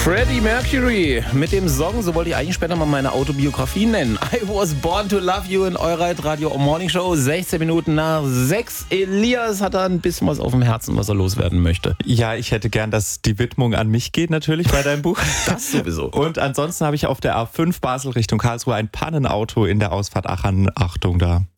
Freddie Mercury mit dem Song, so wollte ich eigentlich später mal meine Autobiografie nennen. I was born to love you in eurer Radio Morning Show. 16 Minuten nach 6. Elias hat da ein bisschen was auf dem Herzen, was er loswerden möchte. Ja, ich hätte gern, dass die Widmung an mich geht natürlich bei deinem Buch. Das sowieso. Und ansonsten habe ich auf der A5 Basel Richtung Karlsruhe ein Pannenauto in der Ausfahrt Aachen. Achtung da.